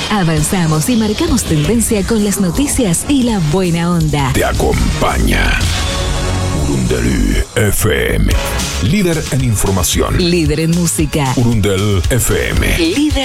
Avanzamos y marcamos tendencia con las noticias y la buena onda. Te acompaña Urundel FM. Líder en información. Líder en música. Urundel FM. Líder